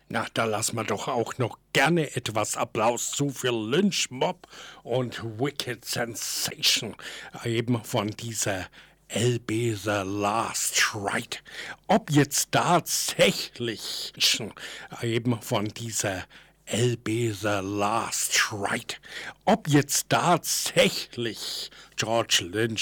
Na, da lassen wir doch auch noch gerne etwas Applaus zu für Lynch Mob und Wicked Sensation, eben von dieser LB The Last Ride. Ob jetzt tatsächlich, eben von dieser LB The Last Ride, ob jetzt tatsächlich George Lynch